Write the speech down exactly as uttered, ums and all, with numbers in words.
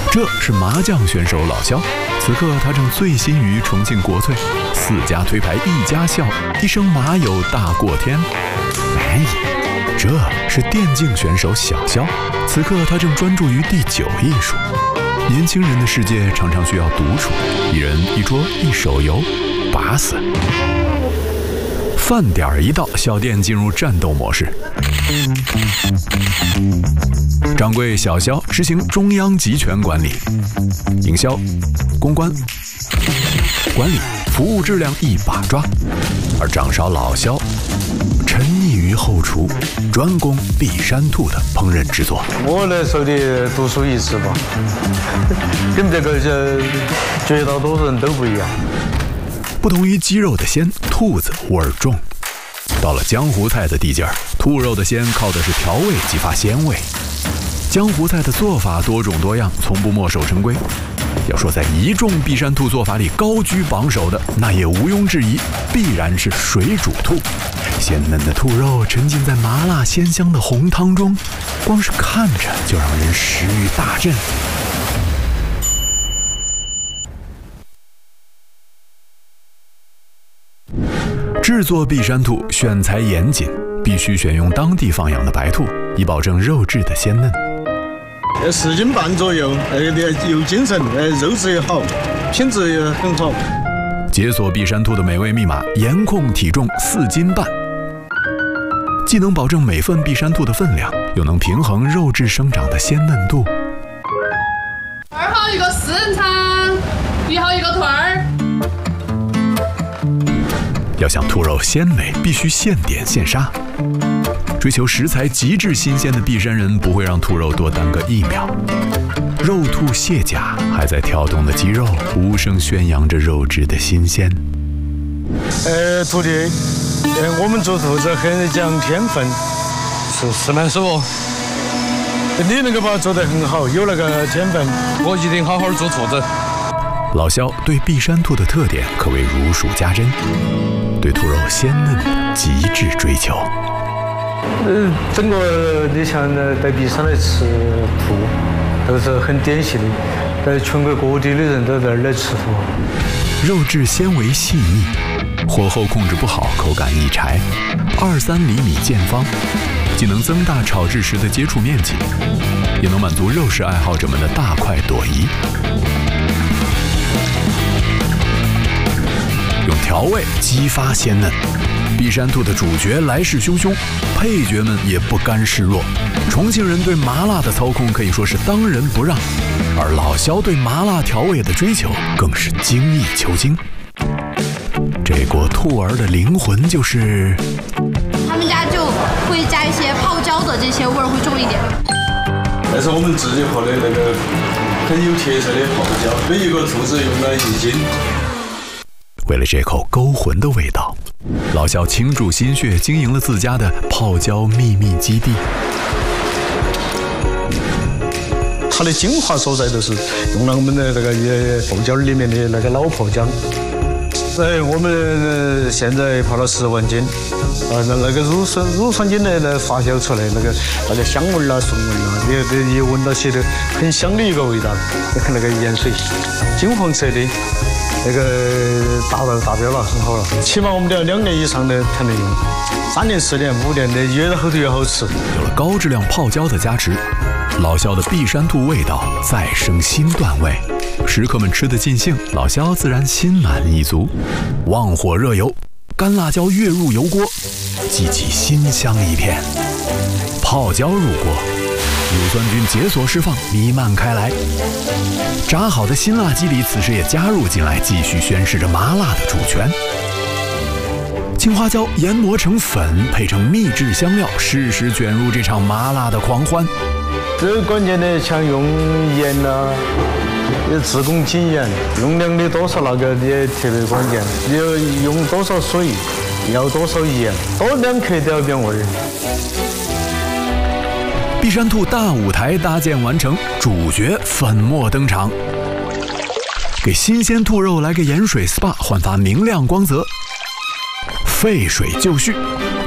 这是麻将选手老肖，此刻他正醉心于重庆国粹，四家推牌一家笑，一生马有大过天。哎，这是电竞选手小肖，此刻他正专注于第九艺术。年轻人的世界常常需要独处，一人一桌一手游，把死。饭点一到，小店进入战斗模式。掌柜小肖实行中央集权管理，营销、公关、管理、服务质量一把抓，而掌勺老肖沉溺于后厨，专攻碧山兔的烹饪制作。 我来说的独树一帜吧，跟这个绝大多数人都不一样。 不同于鸡肉的鲜，兔子味儿重。到了江湖菜的地界儿，兔肉的鲜靠的是调味激发鲜味。江湖菜的做法多种多样，从不墨守成规。要说在一众碧山兔做法里高居榜首的，那也毋庸置疑，必然是水煮兔。鲜嫩的兔肉沉浸在麻辣鲜香的红汤中，光是看着就让人食欲大振。制作碧山兔选材严谨，必须选用当地放养的白兔，以保证肉质的鲜嫩。 四斤半左右，呃，有精神，呃，肉质也好，品质也很好。 解锁碧山兔的美味密码：严控体重四斤半，既能保证每份碧山兔的分量，又能平衡肉质生长的鲜嫩度。 二号一个四人餐，一号一个腿儿。 要想兔肉鲜美，必须现点现杀。追求食材极致新鲜的碧山人不会让兔肉多耽搁一秒。肉兔卸甲，还在跳动的肌肉无声宣扬着肉质的新鲜。 呃，徒弟，呃，我们做兔子很讲天分，是是吗，师傅？你能够把它做得很好，有那个天分，我一定好好做兔子。 老肖对碧山兔的特点可谓如数家珍，对兔肉鲜嫩的极致追求。 呃，整个你像在碧山来吃兔，都是很典型的，在全国各地的人都在那儿来吃兔。 肉质纤维细腻，火候控制不好，口感易柴，二三厘米见方，既能增大炒制时的接触面积，也能满足肉食爱好者们的大快朵颐。用调味激发鲜嫩，碧山兔的主角来势汹汹，配角们也不甘示弱。重庆人对麻辣的操控可以说是当仁不让，而老肖对麻辣调味的追求更是精益求精。这锅兔儿的灵魂就是， 他们家就会加一些泡椒的，这些味儿会重一点。 但是我们自己泡的那个很有特色的泡椒，每一个兔子用了一斤。 为了这口勾魂的味道，老肖倾注心血经营了自家的泡椒秘密基地。 它的精华所在就是用了我们的这个泡椒里面的那个老泡椒。哎，我们现在泡了十万斤，啊，那那个乳酸乳酸菌的那发酵出来，那个那个香味啊、顺味啊，你一闻到起的很香的一个味道。你看那个盐水，金黄色的。那个达到达标了，很好了。起码我们要两年以上的才能用，三年、四年、五年的越后头越好吃。 有了高质量泡椒的加持，老肖的碧山兔味道再生新段位。食客们吃得尽兴，老肖自然心满意足。旺火热油，干辣椒跃入油锅，激起馨香一片。泡椒入锅，乳酸菌解锁释放，弥漫开来。炸好的辛辣鸡里此时也加入进来，继续宣示着麻辣的主权。青花椒研磨成粉，配成秘制香料，适时卷入这场麻辣的狂欢。 最关键的像用盐呐、啊，自贡精盐，用量的多少那个也特别关键。你要用多少水，要多少盐，多两克都要变味儿。 碧山兔大舞台搭建完成，主角粉墨登场，给新鲜兔肉来个盐水 S P A， 焕发明亮光泽。沸水就绪，